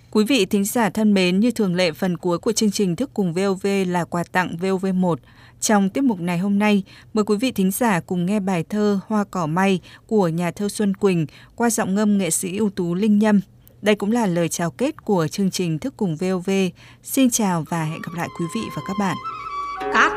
Quý vị thính giả thân mến, như thường lệ phần cuối của chương trình Thức cùng VOV là quà tặng VOV1. Trong tiết mục này hôm nay, mời quý vị thính giả cùng nghe bài thơ Hoa cỏ may của nhà thơ Xuân Quỳnh qua giọng ngâm nghệ sĩ ưu tú Linh Nhâm. Đây cũng là lời chào kết của chương trình Thức cùng VOV. Xin chào và hẹn gặp lại quý vị và các bạn. Cát